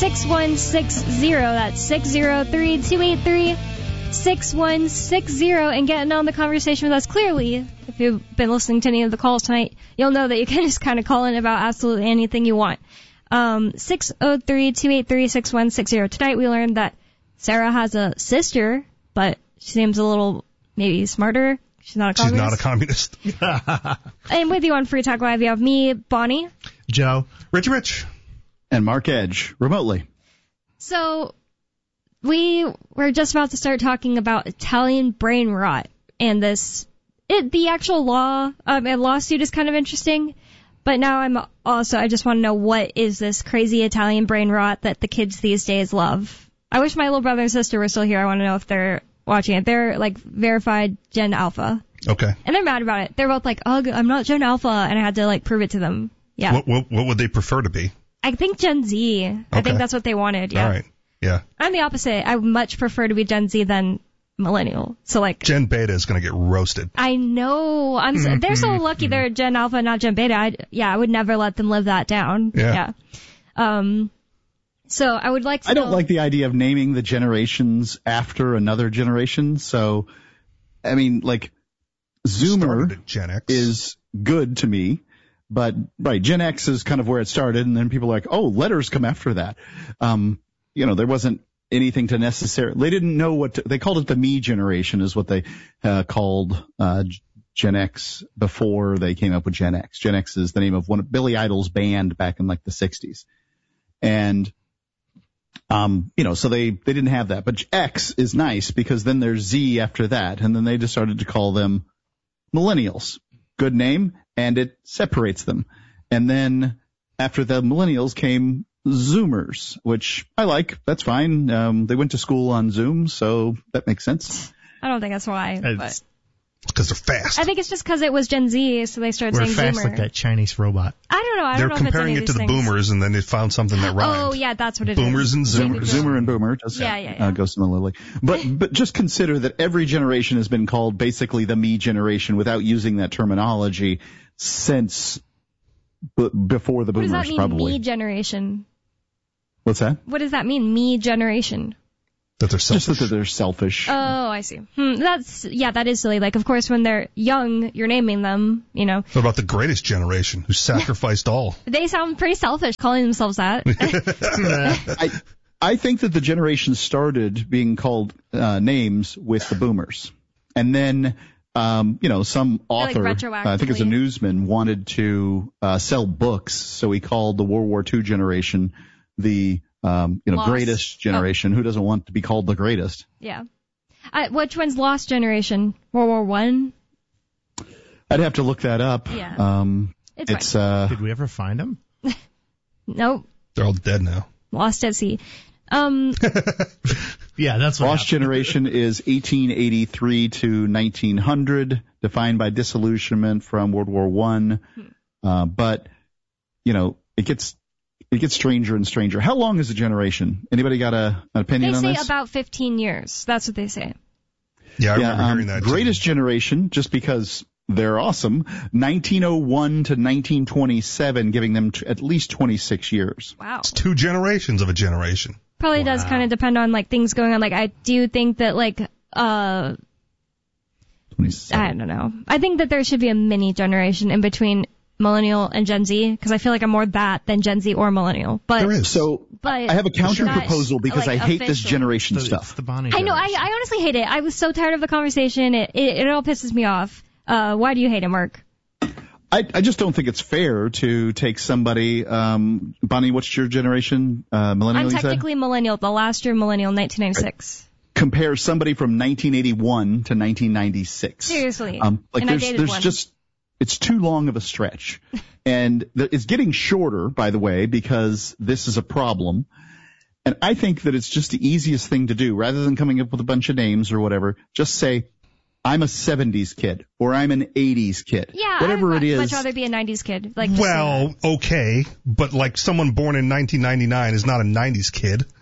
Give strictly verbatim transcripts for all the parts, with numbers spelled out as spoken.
six one six zero. That's six zero three, two eight three, six one six zero. And getting on the conversation with us. Clearly, if you've been listening to any of the calls tonight, you'll know that you can just kind of call in about absolutely anything you want. Um, six oh three, two eight three, six one six zero. Tonight we learned that Sarah has a sister, but she seems a little maybe smarter. She's not a communist. She's not a communist. And with you on Free Talk Live, you have me, Bonnie. Joe. Rich Rich. And Mark Edge, remotely. So, we were just about to start talking about Italian brain rot. And this, it, the actual law, um, and lawsuit is kind of interesting. But now I'm also, I just want to know, what is this crazy Italian brain rot that the kids these days love? I wish my little brother and sister were still here. I want to know if they're watching it. They're, like, verified Gen Alpha. Okay. And they're mad about it. They're both like, ugh, I'm not Gen Alpha. And I had to, like, prove it to them. Yeah. What, what, what would they prefer to be? I think Gen Z. Okay. I think that's what they wanted, yeah. All right. Yeah. I'm the opposite. I would much prefer to be Gen Z than millennial. So, like... Gen Beta is going to get roasted. I know. I'm so, they're so lucky they're Gen Alpha, not Gen Beta. I'd, yeah, I would never let them live that down. Yeah. yeah. Um... So I would like to I don't know, like the idea of naming the generations after another generation. So, I mean, like, Zoomer Gen X. is good to me. But, right, Gen X is kind of where it started. And then people are like, oh, letters come after that. Um, you know, there wasn't anything to necessarily, they didn't know what to, they called it the me generation is what they uh, called uh, Gen X before they came up with Gen X. Gen X is the name of one of Billy Idol's band back in like the sixties. And, Um, you know, so they, they didn't have that. But X is nice because then there's Z after that. And then they just started to call them millennials. Good name, and it separates them. And then after the millennials came Zoomers, which I like. That's fine. Um, they went to school on Zoom, so that makes sense. I don't think that's why. But because they're fast. I think it's just because it was Gen Z, so they started We're saying fast Zoomer. like that Chinese robot. I don't know. I They're don't know comparing if it's any it to the of these boomers, and then they found something that rhymed. Oh, yeah, that's what it boomers is. and Zoomer, Zoomers. Zoomer and Boomer does Yeah, yeah, yeah. Uh, go similarly. But but just consider that every generation has been called basically the me generation without using that terminology since b- before the What does boomers, that mean, probably. me generation? What's that? What does that mean, me generation? That they're selfish. Just that they're selfish. Oh, I see. Hmm, that's, yeah, that is silly. Like, of course, when they're young, you're naming them, you know. What about the greatest generation who sacrificed all? They sound pretty selfish calling themselves that. I I think that the generation started being called uh, names with the boomers. And then, um, you know, some like author, uh, I think it's a retroactively. newsman, wanted to uh, sell books, so he called the World War Two generation the um, you know Lost. greatest generation. Who doesn't want to be called the greatest? Yeah. Uh, which one's lost generation? World War One? I'd have to look that up. Yeah. Um, It's it's uh, Did we ever find him? Nope. They're all dead now. Lost at sea. Um, Yeah, that's what Lost happened. generation is eighteen eighty-three to nineteen hundred, defined by disillusionment from World War One. Uh, but you know, it gets it gets stranger and stranger. How long is a generation? Anybody got a, an opinion they on say this? about fifteen years. That's what they say. Yeah, I yeah, remember um, hearing that. too. greatest generation, just because they're awesome. nineteen oh one to nineteen twenty-seven, giving them t- at least twenty-six years. Wow. It's two generations of a generation. Probably does kind of depend on, like, things going on. Like, I do think that, like, uh, twenty-seven. I don't know. I think that there should be a mini generation in between millennial and Gen Z, because I feel like I'm more that than Gen Z or millennial. But There is. So But I have a counter not, proposal because like, I hate this official. generation So stuff. It's the Bonnie I know. I, generation. I honestly hate it. I was so tired of the conversation. It it, it all pisses me off. Uh, why do you hate it, Mark? I, I just don't think it's fair to take somebody, um, Bonnie, what's your generation? Uh, millennial, I'm you said? technically millennial. The last year millennial, nineteen ninety-six. Compare somebody from nineteen eighty-one to nineteen ninety-six. Seriously. Um, like And I there's, dated there's one. just, it's too long of a stretch. And th- it's getting shorter, by the way, because this is a problem. And I think that it's just the easiest thing to do, rather than coming up with a bunch of names or whatever. Just say, I'm a seventies kid, or I'm an eighties kid. Yeah, whatever I'd it is. much rather be a nineties kid. Like, just say Well, that. okay, but like someone born in nineteen ninety-nine is not a nineties kid.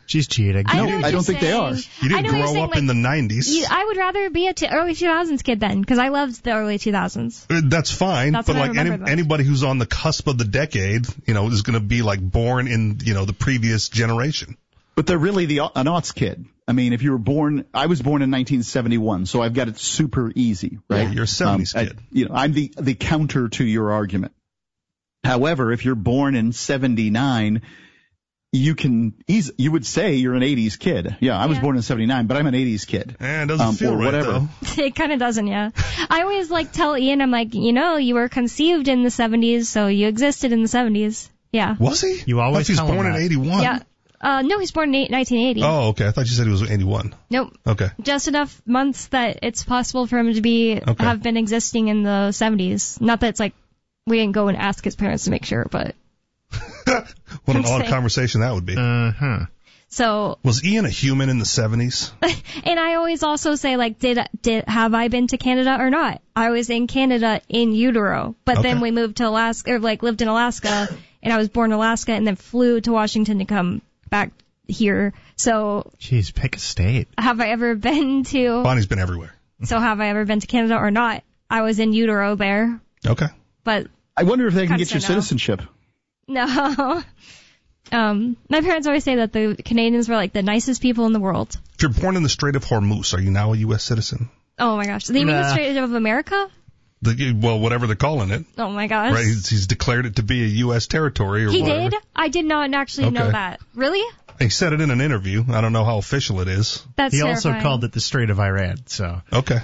She's cheating. I, No, know what I you're don't think they saying. are. You I didn't know what you're grow saying, up like, in the nineties. You, I would rather be a t- early two thousands kid then, because I loved the early two thousands. Uh, That's fine, That's but what I like any, remember most. anybody who's on the cusp of the decade, you know, is going to be like born in, you know, the previous generation. But they're really the an aughts kid. I mean, if you were born, I was born in nineteen seventy-one, so I've got it super easy, right? Yeah, you're a seventies Um, I- kid. you know, I'm the the counter to your argument. However, if you're born in seventy-nine, you can eas- you would say you're an eighties kid. Yeah, I was Yeah. born in seventy-nine, but I'm an eighties kid. Eh, it doesn't Um, feel or right, whatever. though. It kind of doesn't, yeah. I always like tell Ian, I'm like, you know, you were conceived in the seventies, so you existed in the seventies. Yeah. Was he? You always I thought he was tell him born in that. eighty-one. Yeah. Uh, no, he's born in eight- nineteen eighty. Oh, okay. I thought you said he was eighty-one. Nope. Okay. Just enough months that it's possible for him to be Okay. have been existing in the seventies. Not that it's like we didn't go and ask his parents to make sure, but What an I'm odd saying. conversation that would be. Uh-huh. so. Was Ian a human in the seventies? And I always also say like, did did have I been to Canada or not? I was in Canada in utero, but then Okay. we moved to Alaska, or like lived in Alaska, and I was born in Alaska, and then flew to Washington to come back here. So Jeez, pick a state. have I ever been to? Bonnie's been everywhere. So have I ever been to Canada or not? I was in utero there, Okay. but I wonder if they can Kinda get you say no. citizenship. no. Um, my parents always say that the Canadians were like the nicest people in the world. If you're born in the Strait of Hormuz, are you now a U S citizen? Oh my gosh. They mean the Nah. Strait of America? The, well, whatever they're calling it. Oh my gosh. Right? He's, he's declared it to be a U S territory or He whatever. did? I did not actually know Okay. that. Really? He said it in an interview. I don't know how official it is. That's He also terrifying. called it the Strait of Iran, so Okay.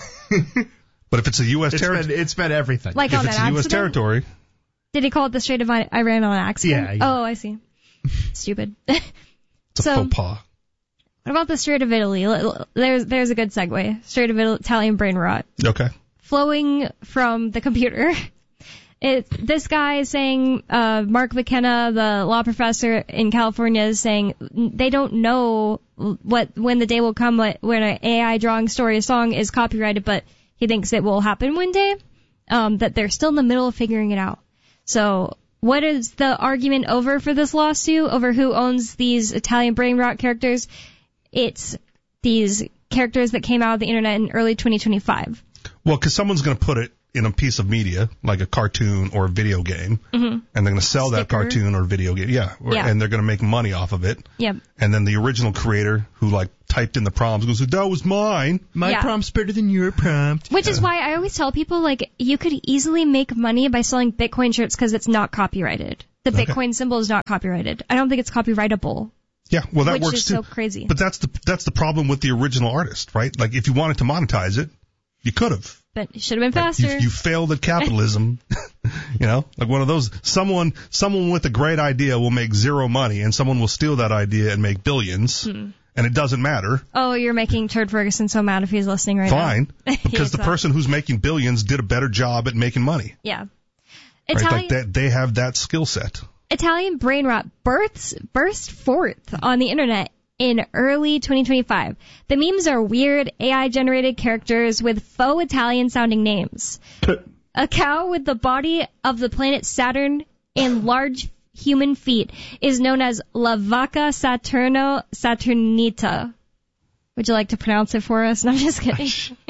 But if it's a U S it's territory, been, it's been everything. Like if on it's an a U S accident? territory, Did he call it the Strait of I- Iran on accident? Yeah, yeah. Oh, I see. Stupid. it's a So- faux pas. What about the Strait of Italy? L- l- There's there's a good segue. Strait of Italy, Italian brain rot. Okay. Flowing from the computer. It, this guy is saying, uh, Mark McKenna, the law professor in California, is saying they don't know what when the day will come when an A I drawing story or song is copyrighted, but he thinks it will happen one day. Um, that they're still in the middle of figuring it out. So, what is the argument over for this lawsuit over who owns these Italian brain rot characters? It's these characters that came out of the internet in early twenty twenty-five. Well, because someone's going to put it in a piece of media, like a cartoon or a video game, Mm-hmm. and they're going to sell that Sticker. cartoon or video game. Yeah. Or- Yeah. And they're going to make money off of it. Yep. And then the original creator who like typed in the prompts goes, that was mine. My Yeah. prompt's better than your prompt. Which is why I always tell people, like, you could easily make money by selling Bitcoin shirts because it's not copyrighted. The Okay. Bitcoin symbol is not copyrighted. I don't think it's copyrightable, Yeah. Well, that which works is too. so crazy. But that's the that's the problem with the original artist, right? Like if you wanted to monetize it, you could have. But it should have been Right? You, faster. you failed at capitalism. You know, like one of those. Someone someone with a great idea will make zero money, and someone will steal that idea and make billions. Hmm. And it doesn't matter. Oh, you're making Turd Ferguson so mad if he's listening right Fine, now. because the Yes, uh, person who's making billions did a better job at making money. Yeah. Right? Italian, Like that, they have that skill set. Italian brain rot bursts, burst forth on the internet in early twenty twenty-five. The memes are weird A I-generated characters with faux Italian-sounding names. A cow with the body of the planet Saturn and large human feet is known as La Vaca Saturno Saturnita. Would you like to pronounce it for us? No, I'm just kidding.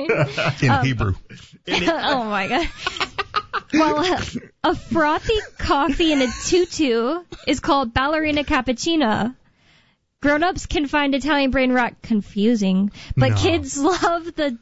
In Um, Hebrew. Oh my god. Well, uh, a frothy coffee in a tutu is called ballerina cappuccina. Grown-ups can find Italian brain rot confusing, but No. kids love the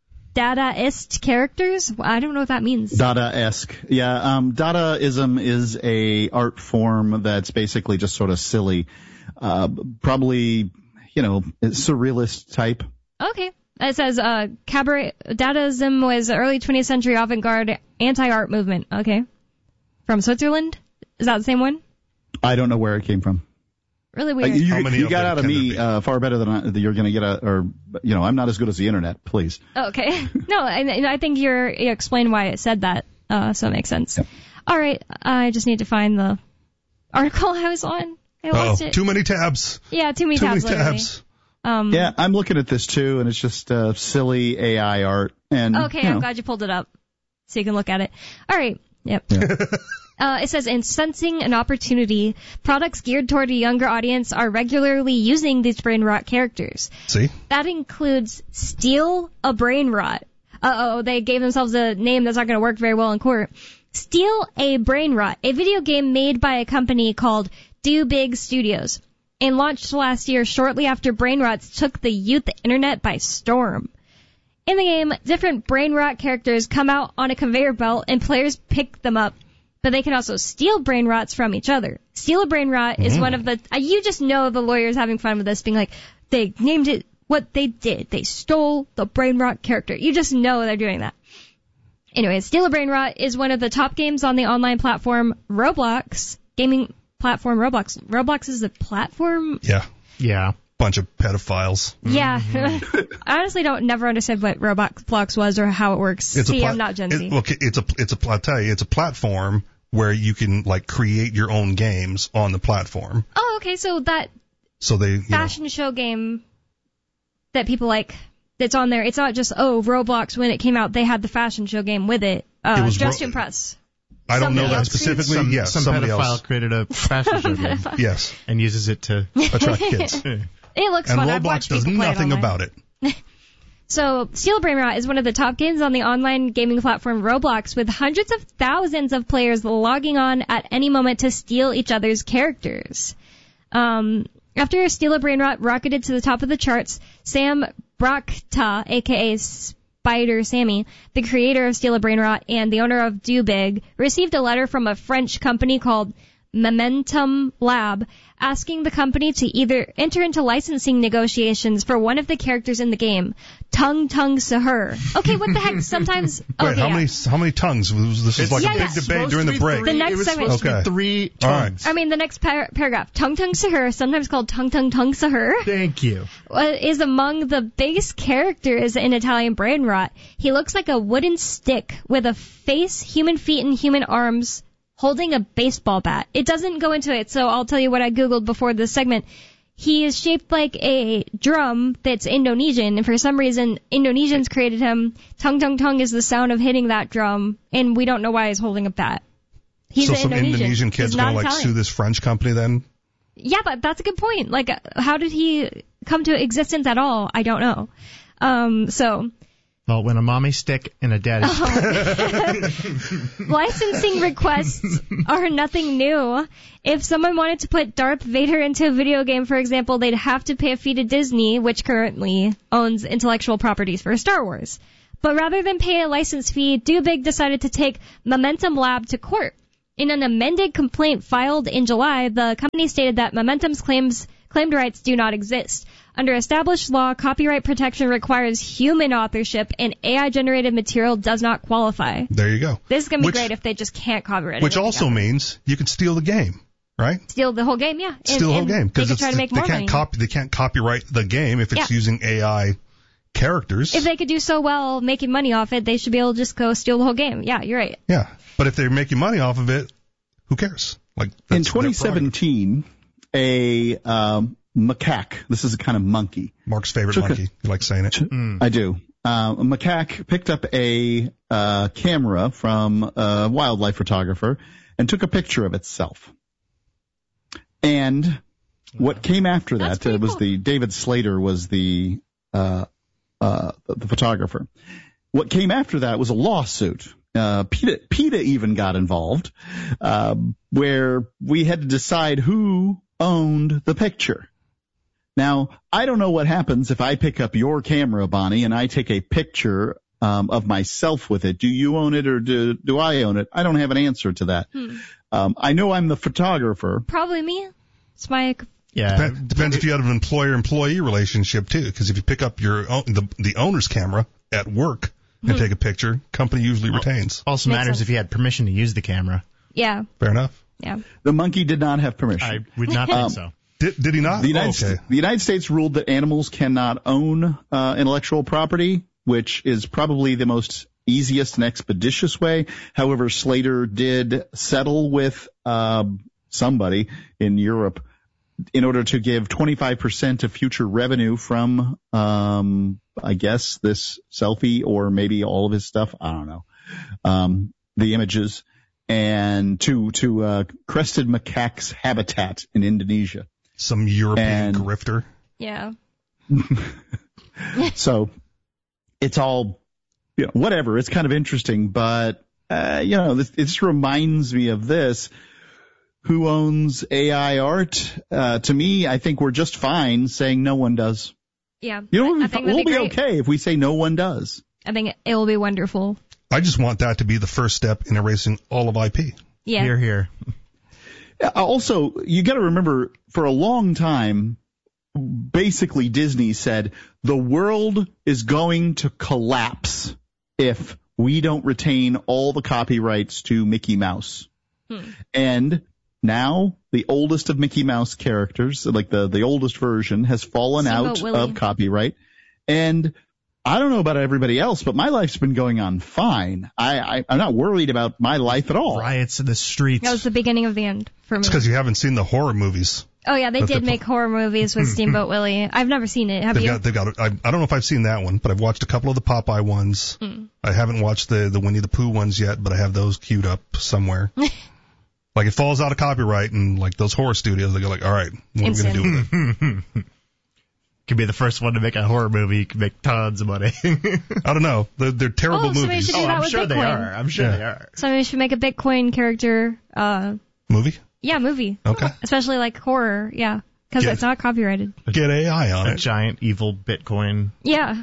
Dadaist characters. I don't know what that means. Dada-esque. Yeah, um, Dadaism is a art form that's basically just sort of silly. Uh, probably, you know, surrealist type. Okay. It says, uh, cabaret, Dadaism was early twentieth century avant-garde anti-art movement. Okay. From Switzerland? Is that the same one? I don't know where it came from. Really Uh, weird. you How many you of got them out of can there me be? uh, far better than I, that you're going to get a, or, you know, I'm not as good as the internet, please. Okay. No, and, and I think you're, you explained why it said that, uh, so it makes sense. Yep. All right. I just need to find the article I was on. I Oh, lost it. too many tabs. Yeah, too many Too tabs, many literally. tabs. Um, Yeah, I'm looking at this too, and it's just uh, silly A I art. And Okay, you I'm know, glad you pulled it up so you can look at it. All right. Yep. Uh, it says, in sensing an opportunity, products geared toward a younger audience are regularly using these brain rot characters. See? That includes Steal a Brain Rot. Uh-oh, they gave themselves a name that's not going to work very well in court. Steal a Brain Rot, a video game made by a company called Do Big Studios, and launched last year shortly after brain rots took the youth internet by storm. In the game, different brain rot characters come out on a conveyor belt and players pick them up. But they can also steal brain rots from each other. Steal a brain rot mm. is one of the, uh, you just know the lawyers having fun with this, being like, they named it what they did. They stole the brain rot character. You just know they're doing that. Anyway, Steal a Brain Rot is one of the top games on the online platform Roblox, gaming platform Roblox. Roblox is a platform? Yeah. Yeah. Bunch of pedophiles. Yeah. Mm-hmm. I honestly don't never understood what Roblox was or how it works. It's See, pla- I'm not Gen Z. It, look, it's a, it's a, I'll tell you, it's a platform where you can, like, create your own games on the platform. Oh, okay, so that so they, you fashion know, show game that people like, that's on there, it's not just, oh, Roblox, when it came out, they had the fashion show game with it. Uh, it was Dress Ro- to Impress. I don't Somebody know that else specifically. Some, yes, some somebody pedophile else. created a fashion show game Yes. and uses it to attract kids. It looks And fun. I've Roblox watched does people play nothing it online. about it. So, Steal a Brain Rot is one of the top games on the online gaming platform Roblox, with hundreds of thousands of players logging on at any moment to steal each other's characters. Um, after Steal a Brain Rot rocketed to the top of the charts, Sam Brockta, aka Spider Sammy, the creator of Steal a Brain Rot and the owner of Do Big, received a letter from a French company called Momentum Lab, asking the company to either enter into licensing negotiations for one of the characters in the game, Tung Tung Sahur. Okay, what the heck? Sometimes. Wait, okay, how yeah. many how many tongues? Was, this was like yeah, a yeah. big debate during the break. The next it was segment. supposed to Okay. be three All right. tongues. I mean, the next par- paragraph. Tung Tung Sahur, sometimes called Tung Tung Tung Sahur, Thank you. is among the biggest characters in Italian brain rot. He looks like a wooden stick with a face, human feet, and human arms, holding a baseball bat. It doesn't go into it, so I'll tell you what I googled before this segment. He is shaped like a drum that's Indonesian, and for some reason, Indonesians created him. Tung Tung Tung is the sound of hitting that drum, and we don't know why he's holding a bat. He's so an some Indonesian, Indonesian kids He's gonna not like Italian. sue this French company then? Yeah, but that's a good point. Like, uh, how did he come to existence at all? I don't know. Um, so... Well, when a mommy stick and a daddy Licensing requests are nothing new. If someone wanted to put Darth Vader into a video game, for example, they'd have to pay a fee to Disney, which currently owns intellectual properties for Star Wars. But rather than pay a license fee, Do Big decided to take Momentum Lab to court. In an amended complaint filed in July, the company stated that Momentum's claims claimed rights do not exist. Under established law, copyright protection requires human authorship, and A I-generated material does not qualify. There you go. This is going to be Which- great if they just can't copyright Which anything also ever. means you can steal the game, right? Steal the whole game, yeah. And, Steal the whole and game They because could try to make they more can't money. copy they can't copyright the game if it's Yeah. using A I characters. If they could do so well making money off it, they should be able to just go steal the whole game. Yeah, you're right. Yeah, but if they're making money off of it, who cares? Like In that's their twenty seventeen, a um, macaque, this is a kind of monkey. prerogative. Mark's favorite Took a- monkey. You like saying it? I do. Uh, a macaque picked up a uh, camera from a wildlife photographer and took a picture of itself. And what came after That's that pretty uh, was cool. the David Slater was the uh, uh, the photographer. What came after that was a lawsuit. Uh, PETA, PETA even got involved, uh, where we had to decide who owned the picture. Now, I don't know what happens if I pick up your camera, Bonnie, and I take a picture um, of myself with it. Do you own it or do, do I own it? I don't have an answer to that. Hmm. Um, I know I'm the photographer. Probably me. It's my... Yeah. Dep- depends if you have an employer-employee relationship too, because if you pick up your own, the the owner's camera at work and take a picture, company usually retains. Also Makes matters sense. if you had permission to use the camera. Yeah, Fair enough. yeah. The monkey did not have permission. I would not think Um, so. Did did he not? The United, Oh, okay. Sta- the United States ruled that animals cannot own uh, intellectual property, which is probably the most easiest and expeditious way. However, Slater did settle with um, somebody in Europe in order to give twenty-five percent of future revenue from, um, I guess, this selfie or maybe all of his stuff. I don't know. Um, the images. and to to uh, crested macaque's habitat in Indonesia. Some European And- grifter. Yeah. So it's all, you know, whatever. It's kind of interesting, but uh, you know, this, it just reminds me of this. Who owns A I art? Uh, to me, I think we're just fine saying no one does. Yeah. You know, I we'll, think we'll that'd be, be great. okay if we say no one does. I think it will be wonderful. I just want that to be the first step in erasing all of I P. Yeah. Here, here. Yeah, Also, you got to remember, for a long time, basically Disney said the world is going to collapse if we don't retain all the copyrights to Mickey Mouse. Hmm. And now the oldest of Mickey Mouse characters, like the, the oldest version, has fallen Steamboat out Willie. of copyright. And I don't know about everybody else, but my life's been going on fine. I, I, I'm not worried about my life at all. Riots in the streets. That was the beginning of the end for me. It's because you haven't seen the horror movies. Oh, yeah, they But did the- make horror movies with Steamboat Willie. I've never seen it. Have They've you? got, they've got. I, I don't know if I've seen that one, but I've watched a couple of the Popeye ones. Mm. I haven't watched the the Winnie the Pooh ones yet, but I have those queued up somewhere. Like it falls out of copyright, and like those horror studios, they go like, all right, what are we gonna do with it? Could be the first one to make a horror movie. You could make tons of money. I don't know. They're, they're terrible Oh, somebody movies. should do oh, that I'm with sure they Bitcoin. are. I'm sure Yeah. they are. Somebody should make a Bitcoin character, uh, Movie? yeah, movie. Okay. Especially like horror, yeah. Because Yeah. it's not copyrighted. Get A I on A it. giant evil Bitcoin. Yeah.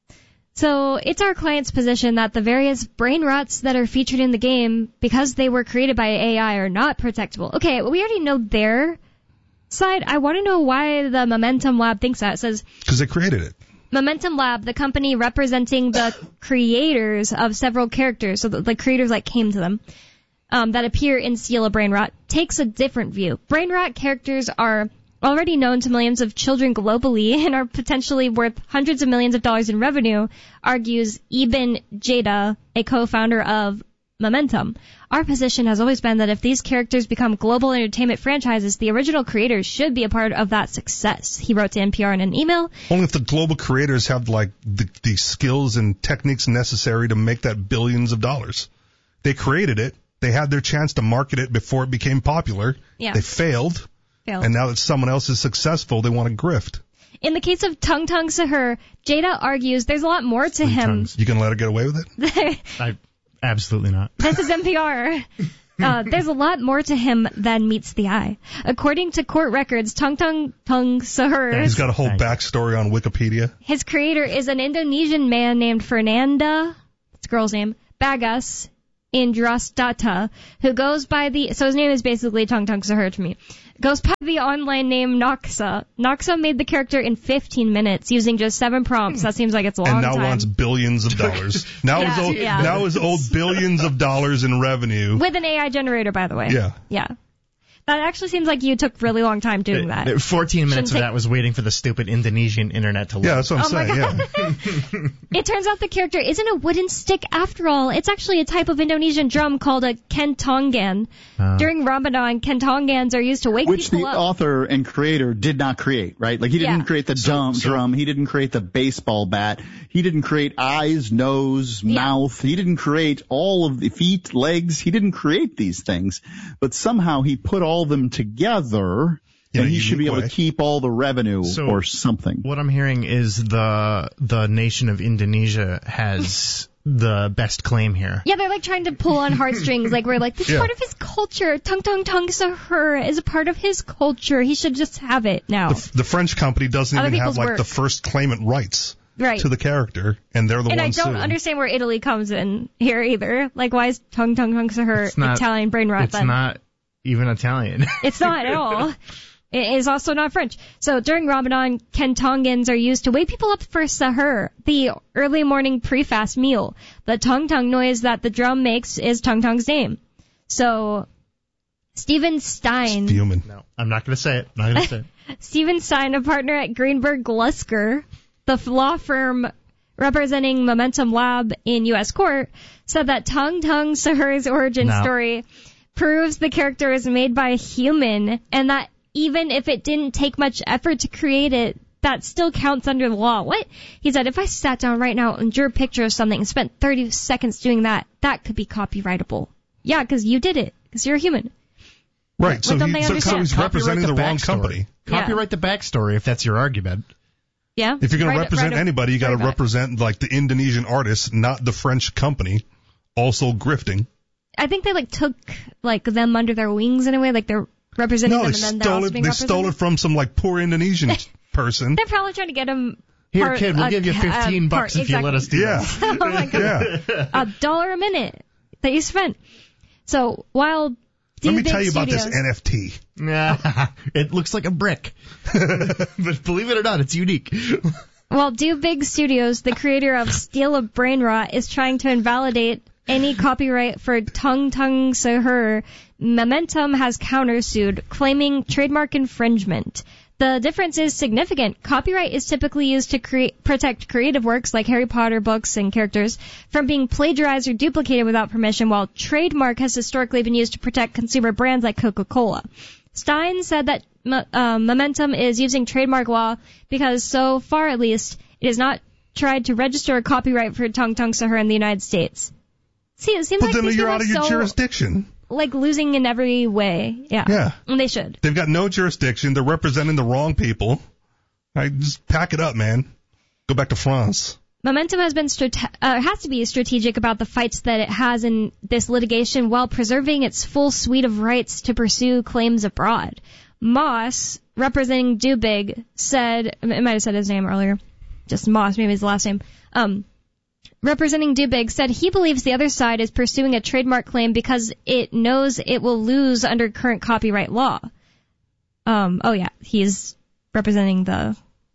So it's our client's position that the various brain rots that are featured in the game, because they were created by A I, are not protectable. Okay, we already know their side. I want to know why the Momentum Lab thinks that. It says, Because they created it. Momentum Lab, the company representing the creators of several characters, so the, the creators like came to them, um, that appear in Seal of Brain Rot, takes a different view. Brain Rot characters are already known to millions of children globally and are potentially worth hundreds of millions of dollars in revenue, argues Ibn Jada, a co-founder of Momentum. Our position has always been that if these characters become global entertainment franchises, the original creators should be a part of that success, he wrote to N P R in an email. Only if the global creators have like the, the skills and techniques necessary to make that billions of dollars. They created it. They had their chance to market it before it became popular. Yeah. They failed. Failed. And now that someone else is successful, they want to grift. In the case of Tung Tung Sahur, Jada argues there's a lot more to him. tongues. You can let her get away with it? I absolutely not. This is N P R. Uh, there's a lot more to him than meets the eye. According to court records, Tung Tung Tung Sahur, He's got a whole Thank you. backstory on Wikipedia. his creator is an Indonesian man named Fernanda, it's a girl's name, Bagas Indrastata, who goes by the, so his name is basically Tung Tung Sahur to me, goes by the online name Noxa. Noxa made the character in fifteen minutes using just seven prompts. That seems like it's a long And now time. wants billions of dollars. Now Yeah, is owed, yeah. now is owed billions of dollars in revenue. With an A I generator, by the way. Yeah. Yeah. That actually seems like you took really long time doing that. Uh, fourteen minutes Shouldn't of take- that was waiting for the stupid Indonesian internet to load. Yeah, that's what I'm Oh my saying. God. Yeah. It turns out the character isn't a wooden stick after all. It's actually a type of Indonesian drum called a kentongan. Uh, During Ramadan, kentongans are used to wake Which people the up. author and creator did not create, right? Like he didn't Yeah. create the drum, so- drum. He didn't create the baseball bat. He didn't create eyes, nose, Yeah. mouth. He didn't create all of the feet, legs. He didn't create these things. But somehow he put all of them together, In a and he should be unique able way. to keep all the revenue So- or something. What I'm hearing is the the nation of Indonesia has the best claim here. Yeah, they're like trying to pull on heartstrings. Like we're like, this is Yeah. part of his culture. Tung Tung Tung Sahur is a part of his culture. He should just have it now. The, the French company doesn't Other even have people's like work. the first claimant rights Right. to the character, and they're the And I ones don't suing. understand where Italy comes in here either. Like, why is Tung Tung Tung Sahur It's not- Italian brain rot It's then? not even Italian. It's not at all. It is also not French. So during Ramadan, kentongans are used to wake people up for sahur, the early morning pre-fast meal. The tung tung noise that the drum makes is Tung Tung's name. So Steven Stein, Fuming. No, I'm not going to say it. I'm not going to say it. Steven Stein, a partner at Greenberg Glusker, the law firm representing Momentum Lab in U S court, said that Tung Tung Sahur's origin No. story proves the character is made by a human, and that even if it didn't take much effort to create it, that still counts under the law. What? He said, if I sat down right now and drew a picture of something and spent thirty seconds doing that, that could be copyrightable. yeah, because you did it, because you're a human. Right, Like, so, don't he, they so, so understand? he's representing the, Copyright wrong backstory. company. Yeah. Copyright the backstory if that's your argument. Yeah. If you're going Write to it- represent write it- anybody, you got to write it back. represent like the Indonesian artist, not the French company, also grifting. I think they like took like them under their wings in a way, like they're representing No, them, they and then they're stole also it. being They represented. stole it from some like poor Indonesian person. They're probably trying to get them. Here, part, kid, we'll uh, give you uh, fifteen part- bucks if exactly. you let us do Yeah, Oh my god, yeah. a dollar a minute that you spent. So while Let me Big tell you about this Studios- N F T. that. It looks like a brick. But believe it or not, it's unique. While Do Big Studios, the creator of Steal a Brain Rot, is trying to invalidate any copyright for Tung Tung Sahur, Momentum has countersued, claiming trademark infringement. The difference is significant. Copyright is typically used to create, protect creative works like Harry Potter books and characters from being plagiarized or duplicated without permission, while trademark has historically been used to protect consumer brands like Coca-Cola. Stein said that uh, Momentum is using trademark law because, so far at least, it has not tried to register a copyright for Tung Tung Sahur in the United States. See, it seems But like then these you're people out are of your so, jurisdiction. like, losing in every way. Yeah. Yeah. And they should. They've got no jurisdiction. They're representing the wrong people. Right, just pack it up, man. Go back to France. Momentum has been strate- uh, has to be strategic about the fights that it has in this litigation while preserving its full suite of rights to pursue claims abroad. Moss, representing Dubig, said, I might have said his name earlier, just Moss, maybe his last name, um, representing Dubig said he believes the other side is pursuing a trademark claim because it knows it will lose under current copyright law. Um, oh yeah, he's representing the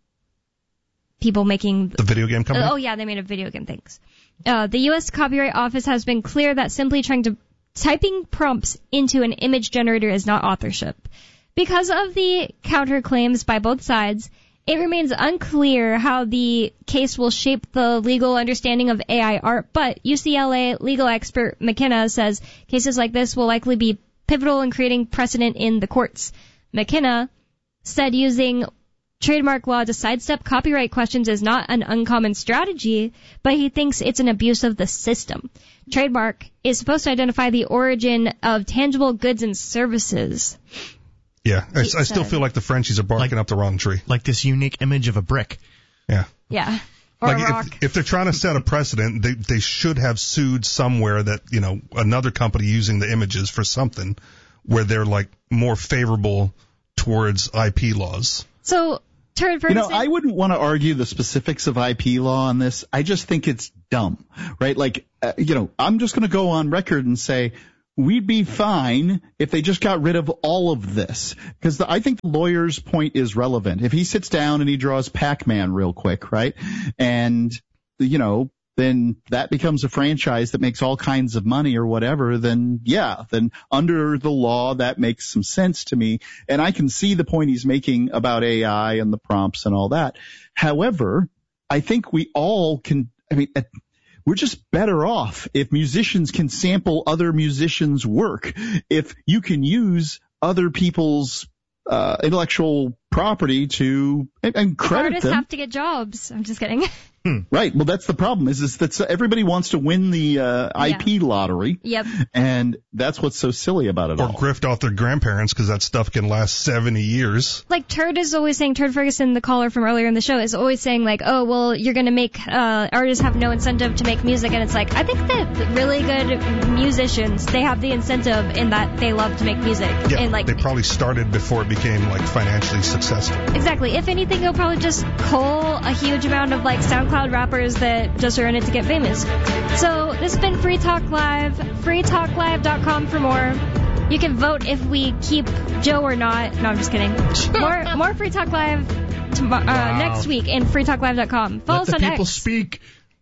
people making The video game company? Oh yeah, they made a video game. Thanks. Uh, the U S Copyright Office has been clear that simply trying to typing prompts into an image generator is not authorship. Because of the counterclaims by both sides, it remains unclear how the case will shape the legal understanding of A I art. But U C L A legal expert McKenna says cases like this will likely be pivotal in creating precedent in the courts. McKenna said using trademark law to sidestep copyright questions is not an uncommon strategy, but he thinks it's an abuse of the system. Trademark is supposed to identify the origin of tangible goods and services. Yeah, I, I He still said- feel like the Frenchies are barking Like- up the wrong tree. Like this unique image of a brick. Yeah. Yeah. Or Like a rock. if, if they're trying to set a precedent, they they should have sued somewhere that, you know, another company using the images for something where they're like more favorable towards I P laws. So, Turd You know, Ferguson, I wouldn't want to argue the specifics of I P law on this. I just think it's dumb, right? Like, uh, you know, I'm just going to go on record and say we'd be fine if they just got rid of all of this. Because I think the lawyer's point is relevant. If he sits down and he draws Pac-Man real quick, right? And, you know, then that becomes a franchise that makes all kinds of money or whatever, then yeah, then under the law, that makes some sense to me. And I can see the point he's making about A I and the prompts and all that. However, I think we all can, I mean, we're just better off if musicians can sample other musicians' work. If you can use other people's uh, intellectual property to and, and credit artists them. have to get jobs. I'm just kidding. Right. Well, that's the problem is, is that everybody wants to win the uh, I P lottery. Yep. And that's what's so silly about it Or all. grift off their grandparents because that stuff can last seventy years. Like Turd is always saying, Turd Ferguson, the caller from earlier in the show, is always saying like, oh, well, you're going to make, uh, artists have no incentive to make music. And it's like, I think that really good musicians, they have the incentive in that they love to make music. Yeah, and like, they probably started before it became like financially successful. exactly. If anything, you'll probably just cull a huge amount of like SoundCloud rappers that just are in it to get famous. So this has been Free Talk Live. free talk live dot com for more. You can vote if we keep Joe or not. No, I'm just kidding. More more Free Talk Live tomorrow, uh, Wow. next week in free talk live dot com. Follow Let us the on people X. speak.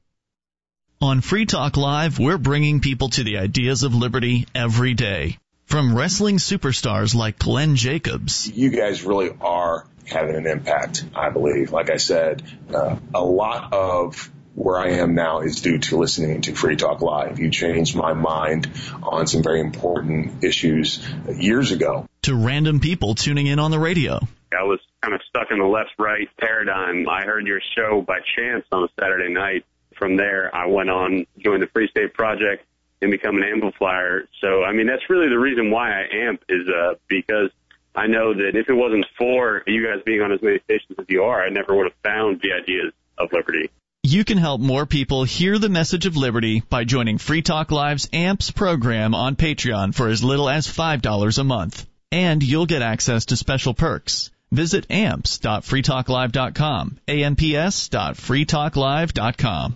On Free Talk Live, we're bringing people to the ideas of liberty every day. From wrestling superstars like Glenn Jacobs You guys really are having an impact, I believe. Like I said, uh, a lot of where I am now is due to listening to Free Talk Live. You changed my mind on some very important issues years ago. to random people tuning in on the radio. I was kind of stuck in the left-right paradigm. I heard your show by chance on a Saturday night. From there, I went on, joined the Free State Project, and become an amplifier. So, I mean, that's really the reason why I amp is uh, because I know that if it wasn't for you guys being on as many stations as you are, I never would have found the ideas of liberty. You can help more people hear the message of liberty by joining Free Talk Live's AMPS program on Patreon for as little as five dollars a month. And you'll get access to special perks. Visit amps dot free talk live dot com, A M P S dot free talk live dot com.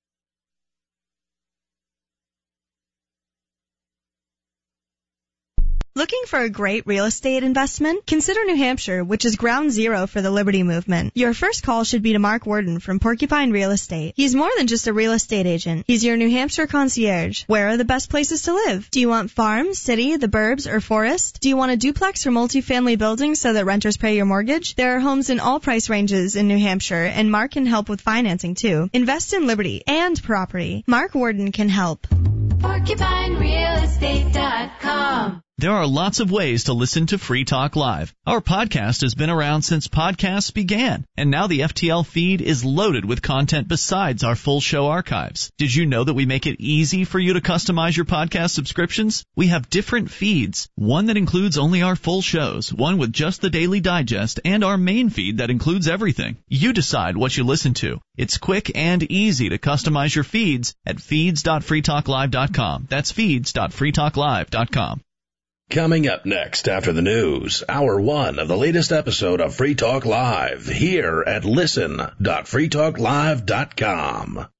Looking for a great real estate investment? Consider New Hampshire, which is ground zero for the Liberty Movement. Your first call should be to Mark Worden from Porcupine Real Estate. He's more than just a real estate agent. He's your New Hampshire concierge. Where are the best places to live? Do you want farm, city, the burbs, or forest? Do you want a duplex or multifamily building so that renters pay your mortgage? There are homes in all price ranges in New Hampshire, and Mark can help with financing too. Invest in Liberty and property. Mark Worden can help. Porcupine Real Estate dot com. There are lots of ways to listen to Free Talk Live. Our podcast has been around since podcasts began, and now the F T L feed is loaded with content besides our full show archives. Did you know that we make it easy for you to customize your podcast subscriptions? We have different feeds, one that includes only our full shows, one with just the Daily Digest, and our main feed that includes everything. You decide what you listen to. It's quick and easy to customize your feeds at feeds dot free talk live dot com. That's feeds dot free talk live dot com. Coming up next after the news, hour one of the latest episode of Free Talk Live here at listen dot free talk live dot com.